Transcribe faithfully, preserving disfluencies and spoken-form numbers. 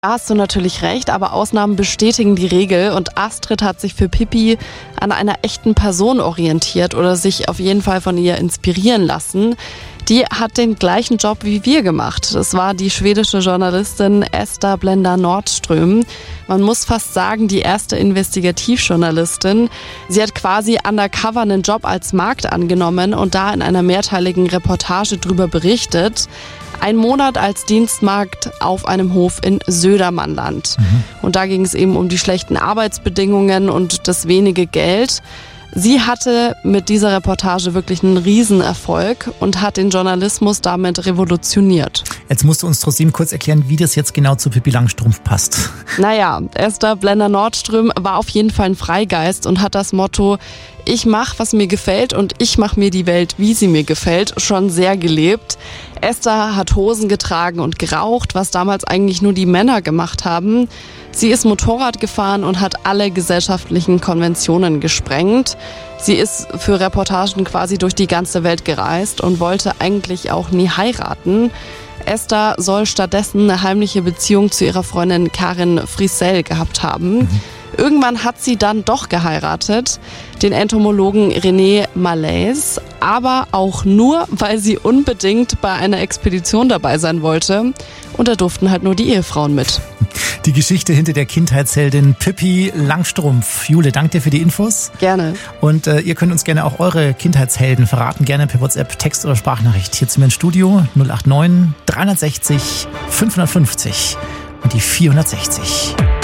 Da hast du natürlich recht, aber Ausnahmen bestätigen die Regel und Astrid hat sich für Pippi an einer echten Person orientiert oder sich auf jeden Fall von ihr inspirieren lassen. Die hat den gleichen Job wie wir gemacht. Das war die schwedische Journalistin Esther Blenda Nordström. Man muss fast sagen, die erste Investigativjournalistin. Sie hat quasi undercover einen Job als Magd angenommen und da in einer mehrteiligen Reportage drüber berichtet. Ein Monat als Dienstmagd auf einem Hof in Södermanland. Mhm. Und da ging es eben um die schlechten Arbeitsbedingungen und das wenige Geld. Sie hatte mit dieser Reportage wirklich einen Riesenerfolg und hat den Journalismus damit revolutioniert. Jetzt musst du uns trotzdem kurz erklären, wie das jetzt genau zu Pippi Langstrumpf passt. Naja, Esther Blenda Nordström war auf jeden Fall ein Freigeist und hat das Motto, ich mache, was mir gefällt und ich mache mir die Welt, wie sie mir gefällt, schon sehr gelebt. Esther hat Hosen getragen und geraucht, was damals eigentlich nur die Männer gemacht haben. Sie ist Motorrad gefahren und hat alle gesellschaftlichen Konventionen gesprengt. Sie ist für Reportagen quasi durch die ganze Welt gereist und wollte eigentlich auch nie heiraten. Esther soll stattdessen eine heimliche Beziehung zu ihrer Freundin Karin Friesell gehabt haben. Mhm. Irgendwann hat sie dann doch geheiratet, den Entomologen René Malaise, aber auch nur, weil sie unbedingt bei einer Expedition dabei sein wollte. Und da durften halt nur die Ehefrauen mit. Die Geschichte hinter der Kindheitsheldin Pippi Langstrumpf. Jule, danke dir für die Infos. Gerne. Und äh, ihr könnt uns gerne auch eure Kindheitshelden verraten, gerne per WhatsApp, Text oder Sprachnachricht. Hier zu mir ins Studio null acht neun, dreihundertsechzig, fünfhundertfünfzig und die vierhundertsechzig.